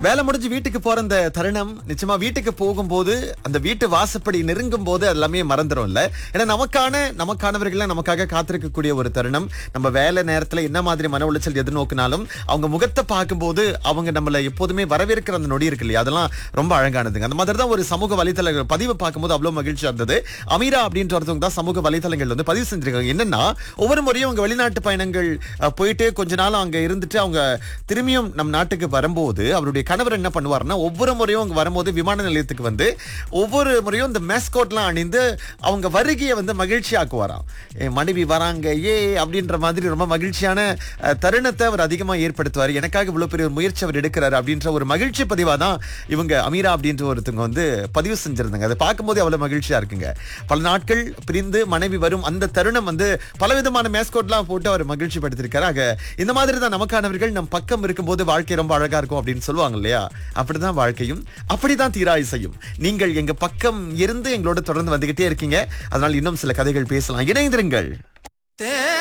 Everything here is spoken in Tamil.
வேலை முடிஞ்சு வீட்டுக்கு போற அந்த தருணம் நிச்சயமா வீட்டுக்கு போகும்போது அந்த வீட்டு வாசப்படி நெருங்கும் போது எல்லாமே மறந்துடும்ல. ஏன்னா நமக்கானவர்கள் நமக்காக காத்திருக்கக்கூடிய ஒரு தருணம். நம்ம வேலை நேரத்துல என்ன மாதிரி மன உளைச்சல் எதிர்நோக்கினாலும் அவங்க முகத்தை பார்க்கும்போது அவங்க நம்மள எப்போதுமே வரவேற்கிற அந்த நொடி இருக்கு இல்லையா, அதெல்லாம் ரொம்ப அழகானதுங்க. அந்த மாதிரி தான் ஒரு சமூக வலைதள பதிவு பார்க்கும்போது அவ்வளவு மகிழ்ச்சியா இருந்தது. அமீரா அப்படின்ற ஒருத்தவங்க தான் சமூக வலைதளங்கள் வந்து பதிவு செஞ்சிருக்காங்க. என்னன்னா, ஒவ்வொரு முறையும் அவங்க வெளிநாட்டு பயணங்கள் போயிட்டு கொஞ்ச நாள் அங்க இருந்துட்டு அவங்க திரும்பியும் நம் நாட்டுக்கு வரும்போது அவருடைய கணவர் என்ன பண்ணுவாருன்னா, ஒவ்வொரு முறையும் அவங்க வரும்போது விமான நிலையத்துக்கு வந்து ஒவ்வொரு முறையும் இந்த மேஸ்கோட்லாம் அணிந்து அவங்க வருகையை வந்து மகிழ்ச்சி ஆக்குவாராம். என் மனைவி வராங்க ஏ அப்படின்ற மாதிரி ரொம்ப மகிழ்ச்சியான தருணத்தை அவர் அதிகமா ஏற்படுத்துவார். எனக்காக இவ்வளவு பெரிய ஒரு முயற்சி அவர் எடுக்கிறாரு அப்படின்ற ஒரு மகிழ்ச்சி பதிவா தான் இவங்க அமீரா அப்படின்ற ஒருத்தவங்க வந்து பதிவு செஞ்சிருந்தாங்க. அதை பார்க்கும்போது அவ்வளவு மகிழ்ச்சியா இருக்குங்க. பல நாட்கள் பிரிந்து மனைவி வரும் அந்த தருணம் வந்து பலவிதமான மேஸ்கோட்லாம் போட்டு அவர் மகிழ்ச்சி படுத்திருக்காரு. ஆக இந்த மாதிரி தான் நமக்கானவர்கள் நம் பக்கம் இருக்கும்போது வாழ்க்கை ரொம்ப அழகா இருக்கும் அப்படின்னு சொல்லுவாங்க இல்லையா, அப்படிதான் வாழ்க்கையும் அப்படிதான் தீரா இசையும். நீங்கள் எங்க பக்கம் இருந்து எங்களோட தொடர்ந்து வந்துகிட்டே இருக்கீங்க. அதனால் இன்னும் சில கதைகள் பேசலாம். இணைந்திருங்கள்.